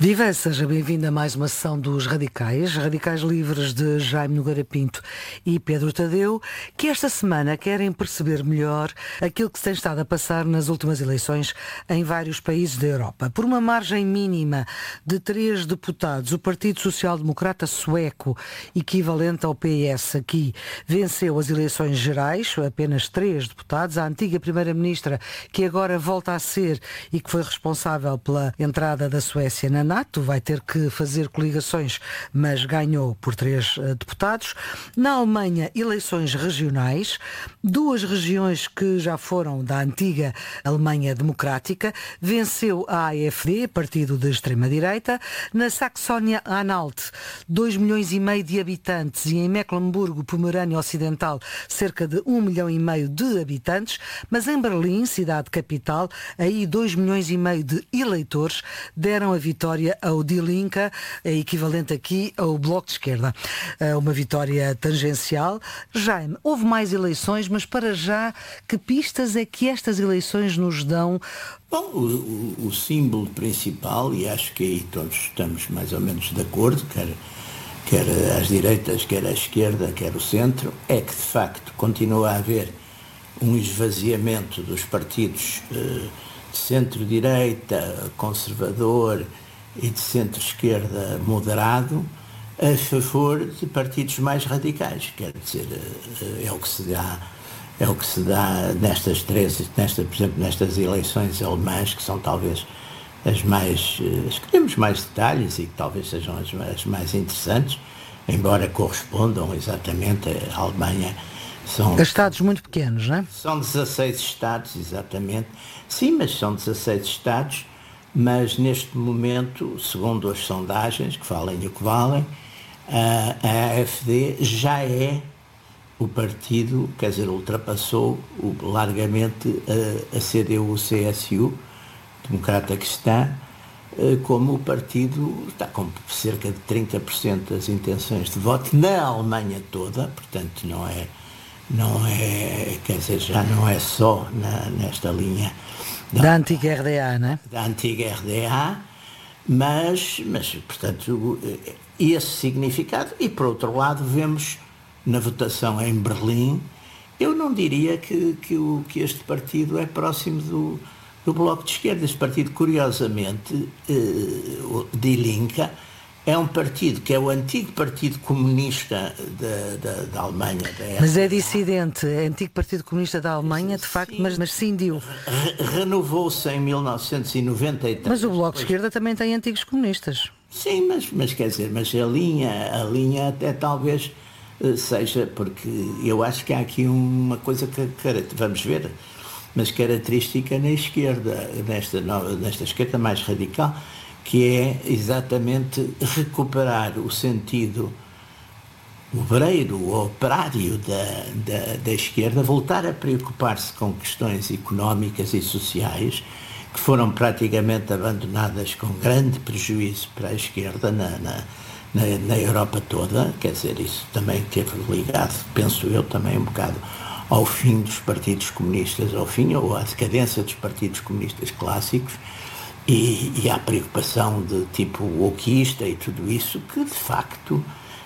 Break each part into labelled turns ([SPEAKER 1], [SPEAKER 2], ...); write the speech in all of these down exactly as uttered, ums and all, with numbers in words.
[SPEAKER 1] Viva, seja bem-vindo a mais uma sessão dos Radicais, Radicais Livres de Jaime Nogueira Pinto e Pedro Tadeu, que esta semana querem perceber melhor aquilo que se tem estado a passar nas últimas eleições em vários países da Europa. Por uma margem mínima de três deputados, o Partido Social Democrata Sueco, equivalente ao P S aqui, venceu as eleições gerais, apenas três deputados. A antiga Primeira-Ministra, que agora volta a ser e que foi responsável pela entrada da Suécia na NATO, vai ter que fazer coligações, mas ganhou por três uh, deputados. Na Alemanha, eleições regionais, duas regiões que já foram da antiga Alemanha Democrática, venceu a AfD, partido de extrema-direita. Na Saxónia-Anhalt, dois milhões e meio de habitantes, e em Mecklemburgo, Pomerânia Ocidental, cerca de um milhão e meio de habitantes, mas em Berlim, cidade capital, aí dois milhões e meio de eleitores deram a vitória ao Die Linke, equivalente aqui ao Bloco de Esquerda. Uma vitória tangencial. Jaime, houve mais eleições, mas para já, que pistas é que estas eleições nos dão?
[SPEAKER 2] Bom, o, o, o símbolo principal, e acho que aí todos estamos mais ou menos de acordo, quer, quer às direitas, quer à esquerda, quer o centro, é que de facto continua a haver um esvaziamento dos partidos eh, de centro-direita, conservador e de centro-esquerda moderado a favor de partidos mais radicais. Quer dizer, é o que se dá, é o que se dá nestas três, nesta, por exemplo, nestas eleições alemãs, que são talvez as mais, as que temos mais detalhes e que talvez sejam as, as mais interessantes, embora correspondam exatamente à Alemanha. São
[SPEAKER 1] Estados muito pequenos, não é?
[SPEAKER 2] São dezasseis estados, exatamente. Sim, mas são dezasseis estados. Mas neste momento, segundo as sondagens, que valem o que valem, a, a AfD já é o partido, quer dizer, ultrapassou o, largamente a, a C D U C S U, Democrata Cristã, como o partido está com cerca de trinta por cento das intenções de voto na Alemanha toda, portanto não é, não é, quer dizer, já não é só na, nesta linha
[SPEAKER 1] Da, da antiga R D A, não é?
[SPEAKER 2] Da antiga R D A, mas, mas, portanto, esse significado. E, por outro lado, vemos na votação em Berlim, eu não diria que, que, o, que este partido é próximo do, do Bloco de Esquerda. Este partido, curiosamente, o Die Linke, é um partido que é o antigo Partido Comunista da, da, da Alemanha. Da
[SPEAKER 1] mas é dissidente, é antigo Partido Comunista da Alemanha, de facto, sim, mas, mas cindiu.
[SPEAKER 2] Re- Renovou-se em mil novecentos e noventa e três.
[SPEAKER 1] Mas o Bloco de Esquerda também tem antigos comunistas.
[SPEAKER 2] Sim, mas, mas quer dizer, mas a linha, a linha até talvez seja, porque eu acho que há aqui uma coisa que, que vamos ver, mas característica na esquerda, nesta, nesta esquerda mais radical, que é exatamente recuperar o sentido obreiro, o operário da, da, da esquerda, voltar a preocupar-se com questões económicas e sociais que foram praticamente abandonadas com grande prejuízo para a esquerda na, na, na, na Europa toda. Quer dizer, isso também teve ligado, penso eu, também um bocado ao fim dos partidos comunistas, ao fim ou à decadência dos partidos comunistas clássicos. E, e há preocupação de tipo wokista e tudo isso, que de facto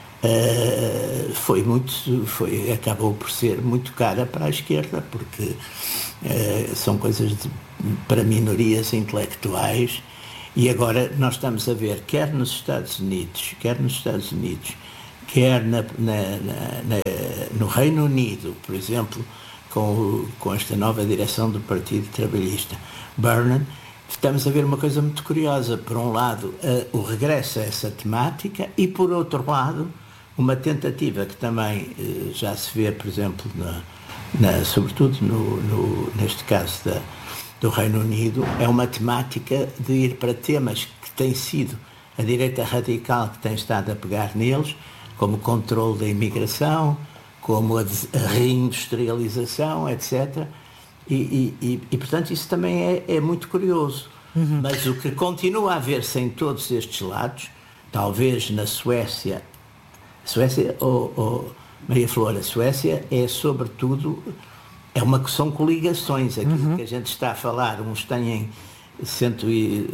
[SPEAKER 2] uh, foi muito, foi, acabou por ser muito cara para a esquerda, porque uh, são coisas de, para minorias intelectuais. E agora nós estamos a ver, quer nos Estados Unidos, quer nos Estados Unidos, quer na, na, na, na, no Reino Unido, por exemplo, com, o, com esta nova direção do Partido Trabalhista, Burnham, estamos a ver uma coisa muito curiosa. Por um lado, uh, o regresso a essa temática e, por outro lado, uma tentativa que também uh, já se vê, por exemplo, na, na, sobretudo no, no, neste caso da, do Reino Unido, é uma temática de ir para temas que têm sido a direita radical que tem estado a pegar neles, como o controle da imigração, como a, a reindustrialização, etcétera. E, e, e, e, portanto, isso também é, é muito curioso. Uhum. Mas o que continua a haver-se em todos estes lados, talvez na Suécia, Suécia ou, ou Maria Flor, a Suécia é sobretudo, é uma, são coligações, aquilo uhum. que a gente está a falar, uns têm cento e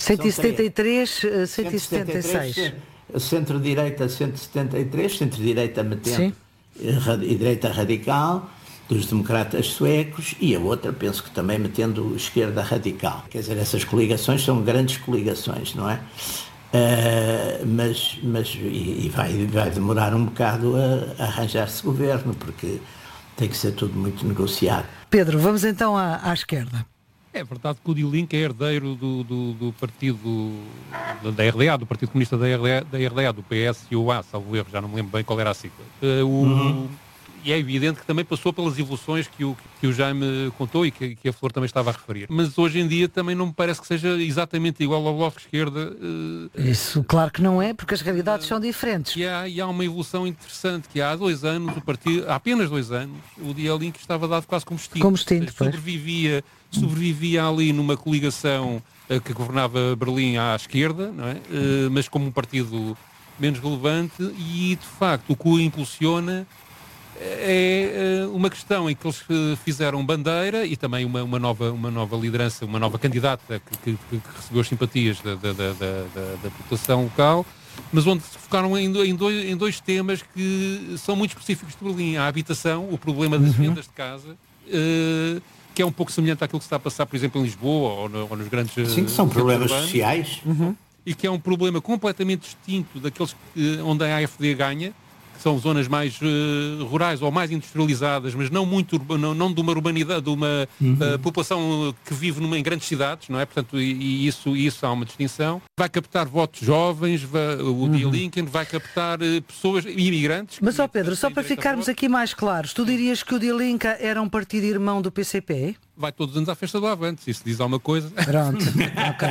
[SPEAKER 1] cento e setenta e três, cento e setenta e seis.
[SPEAKER 2] Centro-direita cento e setenta e três, centro-direita metendo e direita radical, dos democratas suecos, e a outra penso que também metendo esquerda radical. Quer dizer, essas coligações são grandes coligações, não é? Uh, mas mas e, e vai, vai demorar um bocado a, a arranjar-se governo, porque tem que ser tudo muito negociado.
[SPEAKER 1] Pedro, vamos então à, à esquerda.
[SPEAKER 3] É verdade que o Die Linke é herdeiro do, do, do partido da R D A, do Partido Comunista da R D A, da R D A, do P S e o A, salvo erro, já não me lembro bem qual era a sigla. Uh, o, uhum. E é evidente que também passou pelas evoluções que o, que o Jaime contou e que, que a Flor também estava a referir. Mas hoje em dia também não me parece que seja exatamente igual ao Bloco de Esquerda. Uh,
[SPEAKER 1] Isso, claro que não é, porque as realidades uh, são diferentes.
[SPEAKER 3] E há, e há uma evolução interessante, que há dois anos, o partido, há apenas dois anos, o Die Linke estava dado quase como extinto.
[SPEAKER 1] Como extinto,
[SPEAKER 3] seja, sobrevivia, sobrevivia ali numa coligação uh, que governava Berlim à esquerda, não é? Uh, mas como um partido menos relevante, e de facto o que o impulsiona é uh, uma questão em que eles uh, fizeram bandeira, e também uma, uma, nova, uma nova liderança, uma nova candidata que, que, que recebeu as simpatias da, da, da, da, da população local, mas onde se focaram em, em, dois, em dois temas que são muito específicos de Berlim: a habitação, o problema das
[SPEAKER 1] uhum.
[SPEAKER 3] vendas de casa, uh, que é um pouco semelhante àquilo que se está a passar, por exemplo, em Lisboa ou, no, ou nos grandes...
[SPEAKER 2] Sim, que são problemas urbanos, sociais.
[SPEAKER 1] Uhum.
[SPEAKER 3] E que é um problema completamente distinto daqueles que, onde a AfD ganha, que são zonas mais uh, rurais ou mais industrializadas, mas não muito urba, não, não de uma urbanidade, de uma uhum. uh, população que vive numa, em grandes cidades, não é? Portanto, e, e isso, isso há uma distinção. Vai captar votos jovens, vai, o uhum. Die Linke vai captar uh, pessoas, imigrantes.
[SPEAKER 1] Mas, ó Pedro, só para ficarmos aqui mais claros, tu dirias que o Die Linke era um partido irmão do P C P?
[SPEAKER 3] Vai todos os anos à festa do Avante, se isso diz alguma coisa.
[SPEAKER 1] Pronto, ok.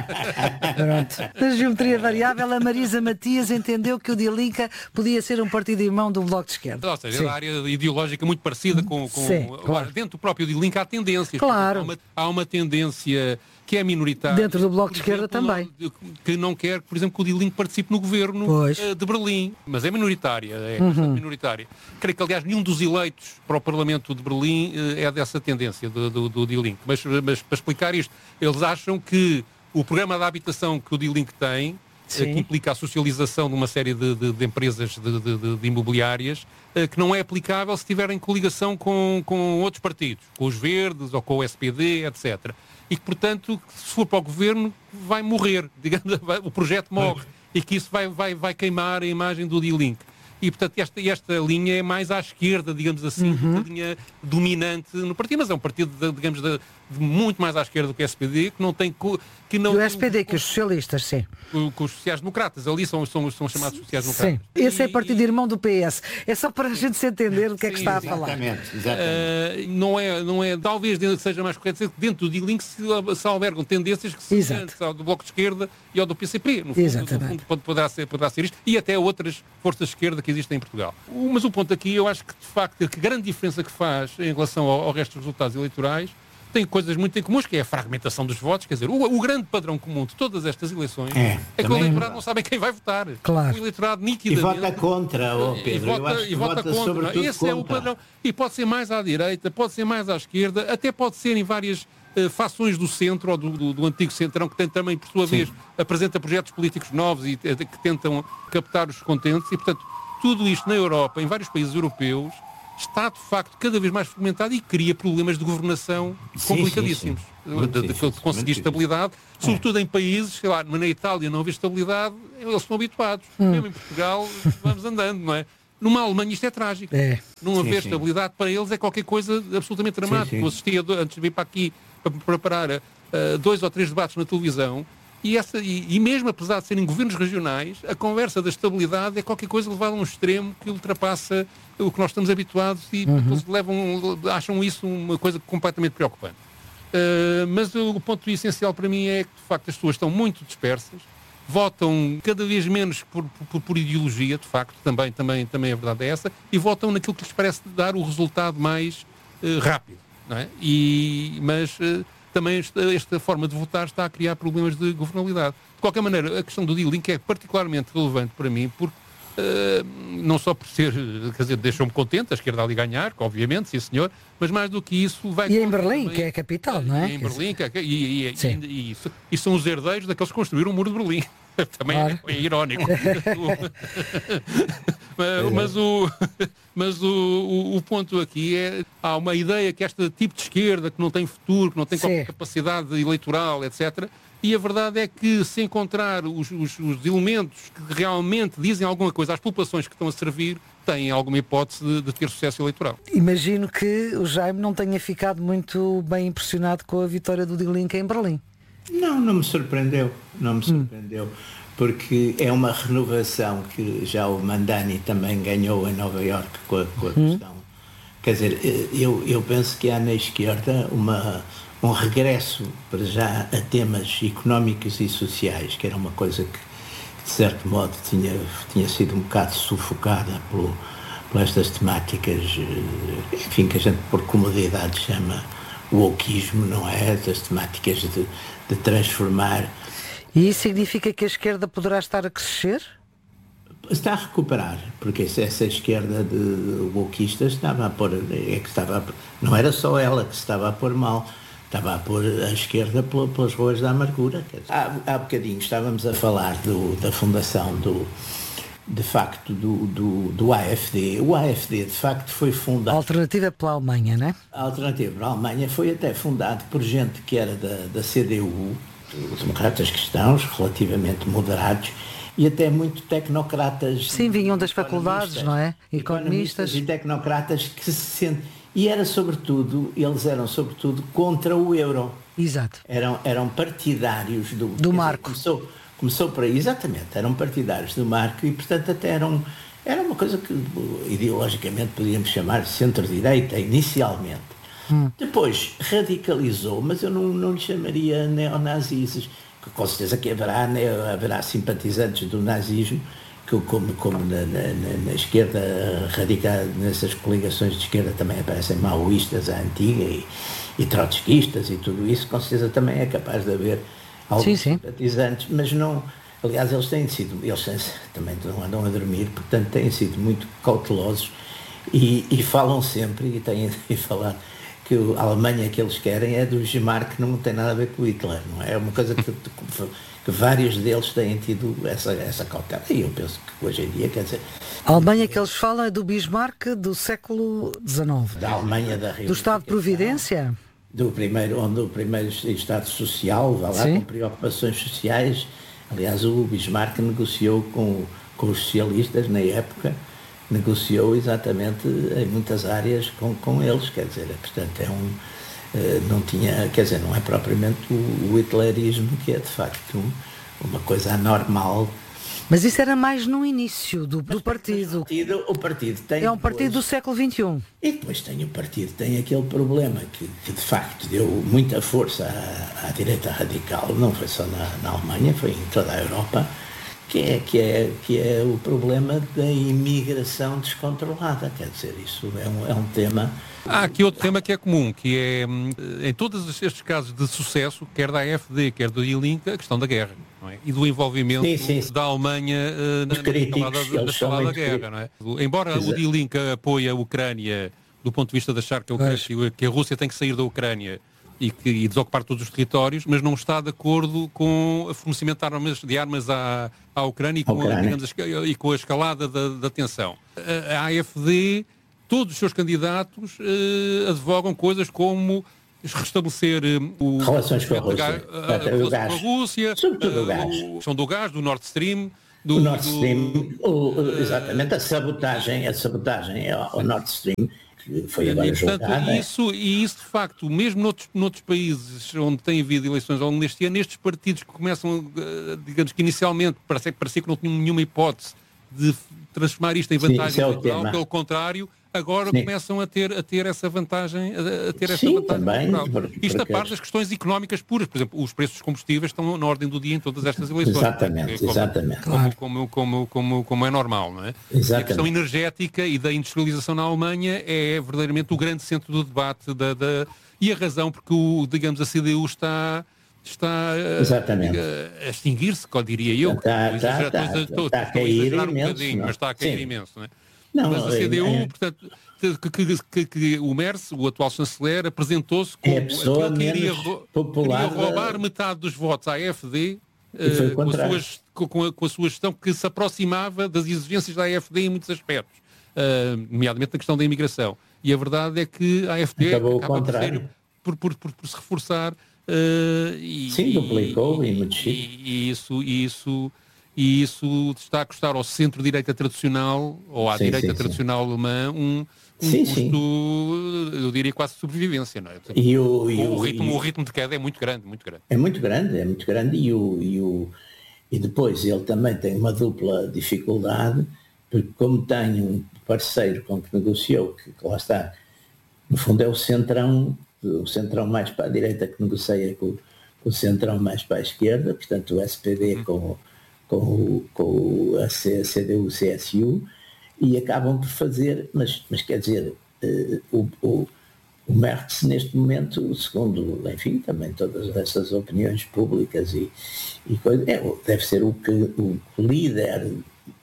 [SPEAKER 1] Pronto. Na geometria variável, a Marisa Matias entendeu que o Die Linke podia ser um partido irmão do Bloco de Esquerda.
[SPEAKER 3] Ou seja, Sim. é da área ideológica muito parecida com... com
[SPEAKER 1] Sim,
[SPEAKER 3] agora,
[SPEAKER 1] claro.
[SPEAKER 3] Dentro do próprio Die Linke há tendências.
[SPEAKER 1] Claro.
[SPEAKER 3] Há uma, há uma tendência que é minoritária.
[SPEAKER 1] Dentro do Bloco de Esquerda
[SPEAKER 3] exemplo,
[SPEAKER 1] também.
[SPEAKER 3] Que não quer, por exemplo, que o Die Linke participe no governo uh, de Berlim. Mas é minoritária, é bastante uhum. minoritária. Creio que, aliás, nenhum dos eleitos para o Parlamento de Berlim uh, é dessa tendência do, do, do Die Linke. Mas, mas para explicar isto, eles acham que o programa de habitação que o Die Linke tem, uh, que implica a socialização de uma série de, de, de empresas de, de, de imobiliárias, uh, que não é aplicável se tiverem coligação com, com outros partidos, com os Verdes ou com o S P D, etcétera. E que, portanto, se for para o governo, vai morrer, digamos, vai, o projeto morre, e que isso vai, vai, vai queimar a imagem do Die Linke. E, portanto, esta, esta linha é mais à esquerda, digamos assim, uhum. a linha dominante no partido, mas é um partido, de, digamos, de, de muito mais à esquerda do que o S P D, que não tem... Que não,
[SPEAKER 1] do S P D, que os socialistas, sim.
[SPEAKER 3] Com os sociais-democratas, ali são, são, são chamados sociais-democratas.
[SPEAKER 1] Sim, esse e, é partido irmão do P S. É só para a gente se entender o que é que sim, está a falar.
[SPEAKER 2] Exatamente, exatamente.
[SPEAKER 3] Uh, não, é, não é, talvez seja mais correto dizer que dentro do Die Linke se, se albergam tendências que se semelhantes ao do Bloco de Esquerda e ao do P C P. No fundo,
[SPEAKER 1] exatamente.
[SPEAKER 3] No fundo poderá, ser, poderá ser isto, e até outras forças de esquerda que existem em Portugal. Mas o ponto aqui, eu acho que, de facto, a grande diferença que faz em relação ao, ao resto dos resultados eleitorais tem coisas muito em comuns, que é a fragmentação dos votos. Quer dizer, o, o grande padrão comum de todas estas eleições é, é que o eleitorado não sabe quem vai votar.
[SPEAKER 1] Claro.
[SPEAKER 3] O eleitorado nitidamente...
[SPEAKER 2] E vota contra, oh Pedro.
[SPEAKER 3] E vota,
[SPEAKER 2] eu acho que
[SPEAKER 3] e vota,
[SPEAKER 2] vota
[SPEAKER 3] contra. Esse
[SPEAKER 2] contra.
[SPEAKER 3] é o padrão. E pode ser mais à direita, pode ser mais à esquerda, até pode ser em várias uh, fações do centro ou do, do, do antigo centrão, que tem também, por sua vez, Sim. apresenta projetos políticos novos e uh, que tentam captar os contentes. E, portanto, tudo isto na Europa, em vários países europeus, está de facto cada vez mais fomentado e cria problemas de governação sim, complicadíssimos. Sim, sim. De, de, de, de conseguir estabilidade, é. sobretudo em países, sei lá, na Itália não haver estabilidade, eles estão habituados. Hum. Mesmo em Portugal vamos andando, não é? Numa Alemanha isto é trágico. É. Não haver sim, estabilidade sim. para eles é qualquer coisa absolutamente dramática. Eu assistia, antes de vir para aqui, para preparar uh, dois ou três debates na televisão, E, essa, e, e mesmo apesar de serem governos regionais, a conversa da estabilidade é qualquer coisa levada a um extremo que ultrapassa o que nós estamos habituados e uhum. eles levam, acham isso uma coisa completamente preocupante. Uh, mas o, o ponto essencial para mim é que, de facto, as pessoas estão muito dispersas, votam cada vez menos por, por, por ideologia, de facto, também, também, também a verdade é essa, e votam naquilo que lhes parece dar o resultado mais uh, rápido. Não é? e, mas... Uh, também esta, esta forma de votar está a criar problemas de governabilidade. De qualquer maneira, a questão do Die Linke é particularmente relevante para mim, porque uh, não só por ser, quer dizer, deixou-me contente a esquerda ali ganhar, obviamente, sim senhor, mas mais do que isso vai...
[SPEAKER 1] E em Berlim, também, que é a capital, não é?
[SPEAKER 3] E em Berlim, que é, e, e, e, e, e são os herdeiros daqueles que construíram o Muro de Berlim. Também claro. é, é irónico. mas, mas, o, mas o, o, o ponto aqui é, há uma ideia que este tipo de esquerda, que não tem futuro, que não tem Sim. qualquer capacidade eleitoral, etcétera, e a verdade é que se encontrar os, os, os elementos que realmente dizem alguma coisa às populações que estão a servir, têm alguma hipótese de, de ter sucesso eleitoral.
[SPEAKER 1] Imagino que o Jaime não tenha ficado muito bem impressionado com a vitória do Die Linke em Berlim.
[SPEAKER 2] Não, não me surpreendeu, não me surpreendeu, hum. porque é uma renovação que já o Mandani também ganhou em Nova Iorque com a, com a hum. questão. Quer dizer, eu, eu penso que há na esquerda uma, um regresso para já a temas económicos e sociais, que era uma coisa que, de certo modo, tinha, tinha sido um bocado sufocada por, por estas temáticas, enfim, que a gente por comodidade chama o wokeismo, não é? As temáticas de, de transformar.
[SPEAKER 1] E isso significa que a esquerda poderá estar a crescer?
[SPEAKER 2] Está a recuperar, porque essa esquerda de wokeistas estava a pôr, é que estava a, não era só ela que se estava a pôr mal, estava a pôr a esquerda pelas ruas da amargura. Há, há bocadinho estávamos a falar do, da fundação do de facto, do, do, do A F D. O A F D, de facto, foi fundado...
[SPEAKER 1] A alternativa pela Alemanha, não é?
[SPEAKER 2] A alternativa pela Alemanha foi até fundado por gente que era da, da C D U, os democratas cristãos, relativamente moderados, e até muito tecnocratas...
[SPEAKER 1] Sim, vinham das faculdades, não é? Economistas.
[SPEAKER 2] Economistas e tecnocratas que se sentem... E era, sobretudo, eles eram, sobretudo, contra o euro.
[SPEAKER 1] Exato.
[SPEAKER 2] Eram, eram partidários do...
[SPEAKER 1] Do marco.
[SPEAKER 2] Dizer, começou, Começou por aí, exatamente, eram partidários do marco e, portanto, até eram, era uma coisa que ideologicamente podíamos chamar de centro-direita, inicialmente. Hum. Depois radicalizou, mas eu não, não lhe chamaria neonazis, que com certeza que haverá, né, haverá simpatizantes do nazismo, que como, como na, na, na esquerda radical, nessas coligações de esquerda também aparecem maoístas à antiga e, e trotskistas e tudo isso, com certeza também é capaz de haver alguns sim, sim. simpatizantes, mas não, aliás, eles têm sido, eles também não andam a dormir, portanto têm sido muito cautelosos e, e falam sempre, e têm de falar que a Alemanha que eles querem é do Bismarck, que não tem nada a ver com o Hitler, não é? É uma coisa que, que vários deles têm tido essa, essa cautela, e eu penso que hoje em dia, quer dizer...
[SPEAKER 1] A Alemanha que eles falam é do Bismarck do século dezenove.
[SPEAKER 2] Da Alemanha da
[SPEAKER 1] Do Estado de Providência?
[SPEAKER 2] Do primeiro, onde o primeiro Estado Social, vá lá, Sim. com preocupações sociais. Aliás, o Bismarck negociou com, com os socialistas na época, negociou exatamente em muitas áreas com, com eles, quer dizer, portanto é um, não tinha, quer dizer, não é propriamente o, o hitlerismo, que é de facto uma coisa anormal.
[SPEAKER 1] Mas isso era mais no início do, do partido.
[SPEAKER 2] O partido, o partido tem
[SPEAKER 1] é um partido depois, do século vinte e um.
[SPEAKER 2] E depois tem o partido, tem aquele problema que, que de facto deu muita força à, à direita radical, não foi só na, na Alemanha, foi em toda a Europa, que é, que, é, que é o problema da imigração descontrolada. Quer dizer, isso é um, é um tema...
[SPEAKER 3] Há aqui outro tema que é comum, que é, em todos estes casos de sucesso, quer da A F D, quer do Die Linke, a questão da guerra, não é? E do envolvimento sim, sim, sim. da Alemanha uh, na, na escalada, da escalada da guerra. Não é? Embora Exato. o Die Linke apoie a Ucrânia do ponto de vista de achar que a, Ucrânia, que a Rússia tem que sair da Ucrânia e, que, e desocupar todos os territórios, mas não está de acordo com o fornecimento de armas, de armas à, à Ucrânia, e com, Ucrânia. Digamos, e com a escalada da, da tensão. A, a A F D... Todos os seus candidatos uh, advogam coisas como restabelecer uh, o...
[SPEAKER 2] Relações com a Rússia.
[SPEAKER 3] Gás, uh, relações com a Rússia.
[SPEAKER 2] Sobretudo uh, o gás.
[SPEAKER 3] A questão do gás, do Nord Stream. Do,
[SPEAKER 2] o Nord Stream, do, o, exatamente, a sabotagem, a sabotagem ao Nord Stream, que foi agora
[SPEAKER 3] e, portanto,
[SPEAKER 2] julgada.
[SPEAKER 3] Isso, e isso, de facto, mesmo noutros, noutros países onde tem havido eleições ao longo deste ano, estes partidos que começam, uh, digamos que inicialmente, parecia, parecia que não tinham nenhuma hipótese de transformar isto em vantagem
[SPEAKER 2] Sim,
[SPEAKER 3] eleitoral,
[SPEAKER 2] é
[SPEAKER 3] pelo contrário, agora
[SPEAKER 2] Sim.
[SPEAKER 3] começam a ter, a ter essa vantagem, a, a ter essa
[SPEAKER 2] Sim,
[SPEAKER 3] vantagem
[SPEAKER 2] também,
[SPEAKER 3] porque, Isto porque... a par das questões económicas puras. Por exemplo, os preços dos combustíveis estão na ordem do dia em todas estas eleições.
[SPEAKER 2] Exatamente,
[SPEAKER 3] como,
[SPEAKER 2] exatamente.
[SPEAKER 3] Como, claro. como, como, como, como é normal, não é?
[SPEAKER 2] Exatamente.
[SPEAKER 3] A questão energética e da industrialização na Alemanha é verdadeiramente o grande centro do debate da, da, e a razão porque, o, digamos, a C D U está... está uh, a extinguir-se, como diria eu.
[SPEAKER 2] Está, está, está, está,
[SPEAKER 3] estou,
[SPEAKER 2] está a
[SPEAKER 3] estou
[SPEAKER 2] cair
[SPEAKER 3] a um
[SPEAKER 2] imenso,
[SPEAKER 3] bocadinho, mas está a cair
[SPEAKER 2] Sim.
[SPEAKER 3] imenso. Não é?
[SPEAKER 2] Não,
[SPEAKER 3] mas a C D U,
[SPEAKER 2] é, é.
[SPEAKER 3] portanto, que, que, que, que o Merz, o atual chanceler, apresentou-se como
[SPEAKER 2] é a pessoa
[SPEAKER 3] aquele que iria,
[SPEAKER 2] popular
[SPEAKER 3] queria roubar
[SPEAKER 2] da...
[SPEAKER 3] metade dos votos à A F D
[SPEAKER 2] uh,
[SPEAKER 3] com, a sua, com, a, com a sua gestão que se aproximava das exigências da A F D em muitos aspectos, uh, nomeadamente na questão da imigração. E a verdade é que a A F D
[SPEAKER 2] Acabou
[SPEAKER 3] acaba por, ser, por, por, por, por se reforçar. Uh, e,
[SPEAKER 2] Sim, duplicou
[SPEAKER 3] e,
[SPEAKER 2] e, muito
[SPEAKER 3] e, e isso, e isso E isso está a custar ao centro-direita tradicional, ou à sim, direita sim, tradicional sim. alemã, um, um
[SPEAKER 2] sim,
[SPEAKER 3] custo,
[SPEAKER 2] sim.
[SPEAKER 3] eu diria, quase de sobrevivência. Não é?
[SPEAKER 2] E o, e
[SPEAKER 3] o,
[SPEAKER 2] o,
[SPEAKER 3] ritmo,
[SPEAKER 2] e...
[SPEAKER 3] o ritmo de queda é muito grande, muito grande.
[SPEAKER 2] É muito grande, é muito grande. E, o, e, o, e depois ele também tem uma dupla dificuldade, porque como tem um parceiro com que negociou, que, que lá está, no fundo é o centrão, o centrão mais para a direita que negocia com, com o centrão mais para a esquerda, portanto o S P D uhum. com, com, com a C D U C S U, e acabam por fazer, mas, mas quer dizer, uh, o, o, o Merz neste momento, segundo, enfim, também todas essas opiniões públicas e, e coisas, é, deve ser o, que, o líder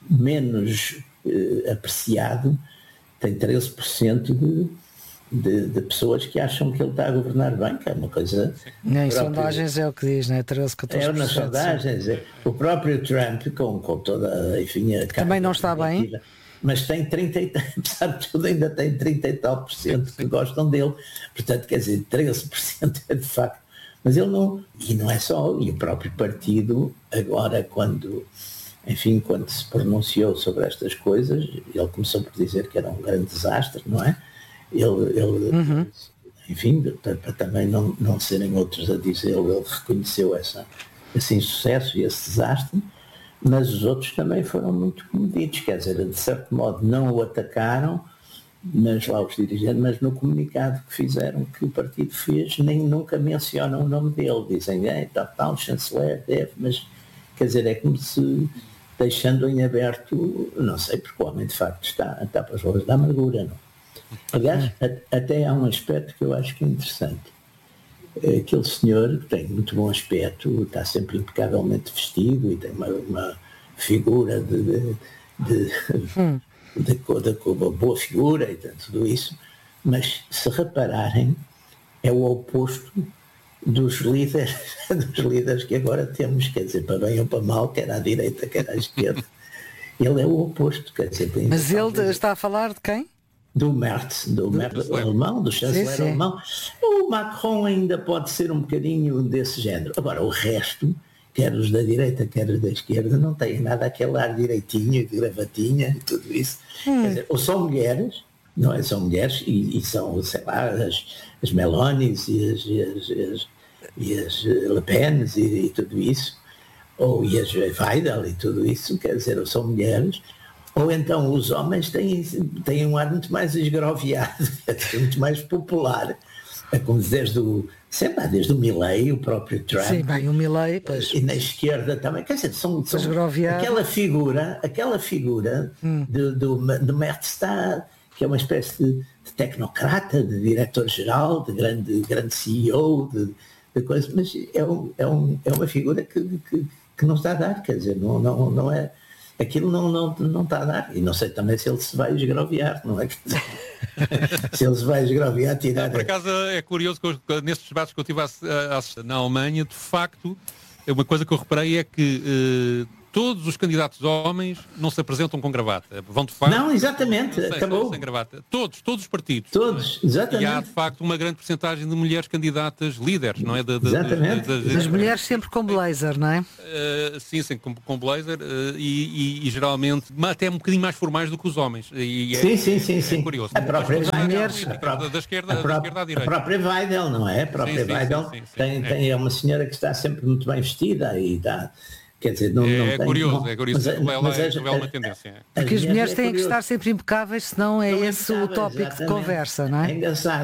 [SPEAKER 2] menos uh, apreciado, tem treze por cento de De, de pessoas que acham que ele está a governar bem, que é uma coisa...
[SPEAKER 1] Em sondagens é o que diz, não é? treze, catorze por cento.
[SPEAKER 2] É, nas sondagens, é. O próprio Trump, com, com toda, enfim... A
[SPEAKER 1] também não está bem?
[SPEAKER 2] Mas tem trinta e tal, apesar de tudo, ainda tem trinta e tal por cento que gostam dele. Portanto, quer dizer, treze por cento é de facto... Mas ele não... E não é só... E o próprio partido, agora, quando... Enfim, quando se pronunciou sobre estas coisas, ele começou por dizer que era um grande desastre, não é? Ele, ele uhum. enfim, para, para também não, não serem outros a dizê-lo, ele reconheceu essa, esse insucesso e esse desastre, mas os outros também foram muito comedidos, quer dizer, de certo modo não o atacaram, mas lá os dirigentes, mas no comunicado que fizeram, que o partido fez, nem nunca mencionam o nome dele, dizem, é, tal, tal, chanceler, deve, mas quer dizer, é como se deixando em aberto, não sei, porque o homem de facto está, está para as ruas da amargura, não? Aliás, até há um aspecto que eu acho que é interessante. Aquele senhor que tem muito bom aspecto, está sempre impecavelmente vestido e tem uma, uma figura de, de, de, hum. de, de, de uma boa figura e tudo isso, mas se repararem, é o oposto dos líderes, dos líderes que agora temos, quer dizer, para bem ou para mal, quer à direita, quer à esquerda. Ele é o oposto, quer dizer...
[SPEAKER 1] Mas ele talvez... está a falar de quem?
[SPEAKER 2] Do Merz, do, do Merz alemão, do chanceler sim, sim. alemão. O Macron ainda pode ser um bocadinho desse género. Agora, o resto, quer os da direita, quer os da esquerda, não têm nada aquele ar direitinho, de gravatinha e tudo isso. Hum. Quer dizer, ou são mulheres, não é? São mulheres e, e são, sei lá, as, as Melonis e as, e as, e as, e as Le Pens e, e tudo isso, ou e as Weidel e tudo isso, quer dizer, ou são mulheres. Ou então os homens têm, têm um ar muito mais esgroviado, muito mais popular, como desde o, sei lá, desde o Milley, o próprio Trump.
[SPEAKER 1] Sim, bem, o Milley, pois.
[SPEAKER 2] E na esquerda também, quer dizer, são, são aquela figura, aquela figura hum. do, do, do Merz está, que é uma espécie de, de tecnocrata, de diretor-geral, de grande, grande C E O, de, de coisa, mas é, um, é, um, é uma figura que, que, que não está a dar, quer dizer, não, não, não é... Aquilo não, não, não está a dar. E não sei também se ele se vai esgroviar, não é? Se ele se vai esgroviar, tirar...
[SPEAKER 3] Não, por acaso é curioso que eu, nestes debates que eu tive a assistir na Alemanha, de facto, uma coisa que eu reparei é que eh, todos os candidatos homens não se apresentam com gravata. Vão de facto...
[SPEAKER 2] Não, exatamente,
[SPEAKER 3] sem,
[SPEAKER 2] acabou.
[SPEAKER 3] Sem gravata. Todos, todos os partidos.
[SPEAKER 2] Todos, exatamente.
[SPEAKER 3] E há, de facto, uma grande porcentagem de mulheres candidatas líderes, não é? De, de,
[SPEAKER 2] exatamente.
[SPEAKER 3] De, de, de,
[SPEAKER 1] As mulheres sempre com blazer, não é?
[SPEAKER 3] Uh, sim, sim, com, com blazer uh, e, e, e geralmente até um bocadinho mais formais do que os homens. E é,
[SPEAKER 2] sim, sim, sim, sim.
[SPEAKER 3] É curioso.
[SPEAKER 2] A própria
[SPEAKER 3] mulheres, a própria, da esquerda,
[SPEAKER 2] a, própria,
[SPEAKER 3] da esquerda à direita.
[SPEAKER 2] A própria Weidel, não é? A própria
[SPEAKER 3] sim,
[SPEAKER 2] Weidel
[SPEAKER 3] sim, sim, sim,
[SPEAKER 2] tem,
[SPEAKER 3] sim,
[SPEAKER 2] tem
[SPEAKER 3] é.
[SPEAKER 2] uma senhora que está sempre muito bem vestida e está... Quer dizer, não,
[SPEAKER 3] é,
[SPEAKER 2] não
[SPEAKER 3] é
[SPEAKER 2] tem,
[SPEAKER 3] curioso,
[SPEAKER 2] não,
[SPEAKER 3] é curioso,
[SPEAKER 2] mas,
[SPEAKER 3] mas, mas é, é uma
[SPEAKER 2] a,
[SPEAKER 3] tendência.
[SPEAKER 1] Porque as mulheres
[SPEAKER 2] é
[SPEAKER 1] têm que estar sempre impecáveis, senão é
[SPEAKER 2] não
[SPEAKER 1] esse o tópico de conversa, não é?
[SPEAKER 2] É engraçado.